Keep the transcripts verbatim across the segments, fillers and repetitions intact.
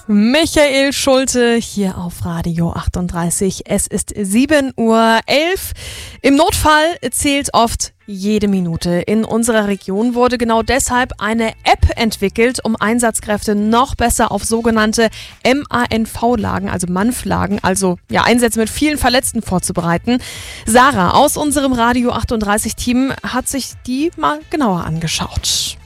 Michael Schulte hier auf Radio achtunddreißig. Es ist sieben Uhr elf. Im Notfall zählt oft jede Minute. In unserer Region wurde genau deshalb eine App entwickelt, um Einsatzkräfte noch besser auf sogenannte M A N V-Lagen, also M A N F-Lagen, also ja, Einsätze mit vielen Verletzten vorzubereiten. Sarah aus unserem Radio achtunddreißig-Team hat sich die mal genauer angeschaut.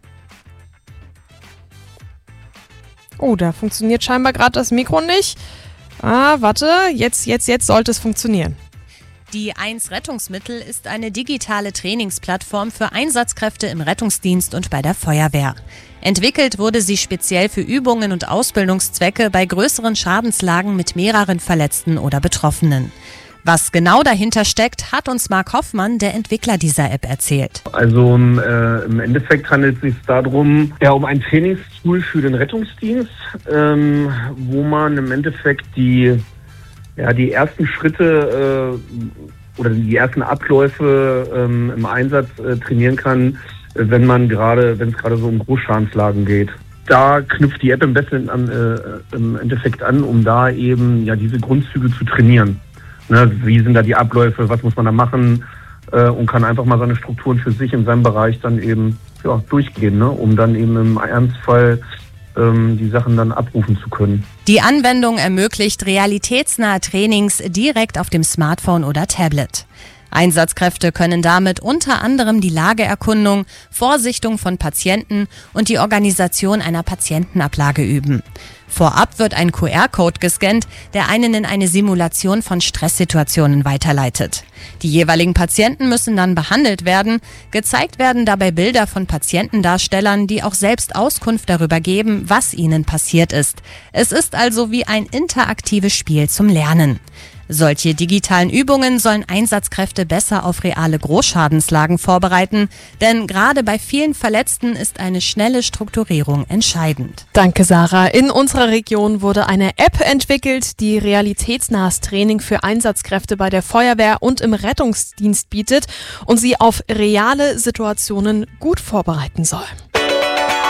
Oh, da funktioniert scheinbar gerade das Mikro nicht. Ah, warte, jetzt, jetzt, jetzt sollte es funktionieren. Die eins Rettungsmittel ist eine digitale Trainingsplattform für Einsatzkräfte im Rettungsdienst und bei der Feuerwehr. Entwickelt wurde sie speziell für Übungen und Ausbildungszwecke bei größeren Schadenslagen mit mehreren Verletzten oder Betroffenen. Was genau dahinter steckt, hat uns Marc Hoffmann, der Entwickler dieser App, erzählt. Also äh, im Endeffekt handelt es sich darum, ja, um ein Trainingstool für den Rettungsdienst, ähm, wo man im Endeffekt die, ja, die ersten Schritte äh, oder die ersten Abläufe ähm, im Einsatz äh, trainieren kann, wenn man gerade, wenn es gerade so um Großschadenslagen geht. Da knüpft die App im besten an, äh, im Endeffekt an, um da eben ja diese Grundzüge zu trainieren. Ne, wie sind da die Abläufe, was muss man da machen äh, und kann einfach mal seine Strukturen für sich in seinem Bereich dann eben ja, durchgehen, ne, um dann eben im Ernstfall ähm, die Sachen dann abrufen zu können. Die Anwendung ermöglicht realitätsnahe Trainings direkt auf dem Smartphone oder Tablet. Einsatzkräfte können damit unter anderem die Lageerkundung, Vorsichtung von Patienten und die Organisation einer Patientenablage üben. Vorab wird ein Q R-Code gescannt, der einen in eine Simulation von Stresssituationen weiterleitet. Die jeweiligen Patienten müssen dann behandelt werden. Gezeigt werden dabei Bilder von Patientendarstellern, die auch selbst Auskunft darüber geben, was ihnen passiert ist. Es ist also wie ein interaktives Spiel zum Lernen. Solche digitalen Übungen sollen Einsatzkräfte besser auf reale Großschadenslagen vorbereiten, denn gerade bei vielen Verletzten ist eine schnelle Strukturierung entscheidend. Danke, Sarah. In unserer Region wurde eine App entwickelt, die realitätsnahes Training für Einsatzkräfte bei der Feuerwehr und im Rettungsdienst bietet und sie auf reale Situationen gut vorbereiten soll.